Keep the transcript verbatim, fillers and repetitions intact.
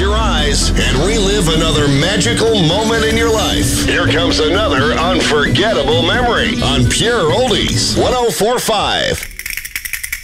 your eyes and relive another magical moment in your life. Here comes another unforgettable memory on Pure Oldies one oh four point five.